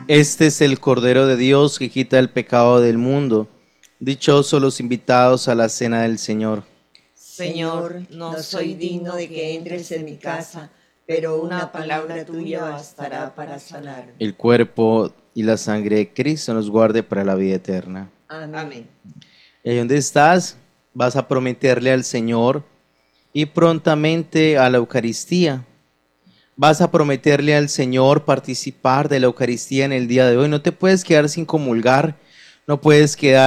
Este es el Cordero de Dios que quita el pecado del mundo. Dichosos los invitados a la cena del Señor. Señor, no soy digno de que entres en mi casa, pero una palabra tuya bastará para sanarme. El cuerpo y la sangre de Cristo nos guarde para la vida eterna. Amén. ¿Y ahí dónde estás? Vas a prometerle al Señor y prontamente a la Eucaristía. Vas a prometerle al Señor participar de la Eucaristía en el día de hoy. No te puedes quedar sin comulgar, no puedes quedar